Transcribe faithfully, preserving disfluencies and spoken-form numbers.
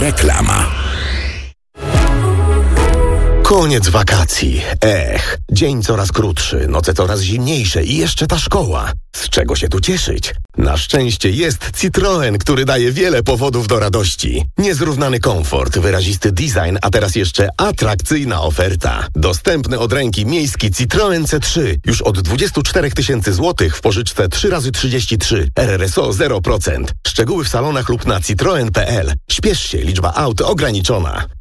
Reklama. Koniec wakacji. Ech, dzień coraz krótszy, noce coraz zimniejsze i jeszcze ta szkoła. Z czego się tu cieszyć? Na szczęście jest Citroen, który daje wiele powodów do radości. Niezrównany komfort, wyrazisty design, a teraz jeszcze atrakcyjna oferta. Dostępny od ręki miejski Citroen C trzy już od dwadzieścia cztery tysiące złotych w pożyczce trzy razy trzydzieści trzy, R R S O zero procent. Szczegóły w salonach lub na citroen kropka p l. Śpiesz się, liczba aut ograniczona.